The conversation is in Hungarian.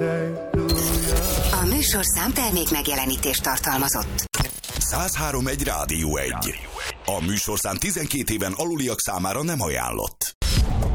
A műsorszám termék megjelenítést tartalmazott. 103.1 Rádió 1. A műsorszám 12 éven aluliak számára nem ajánlott.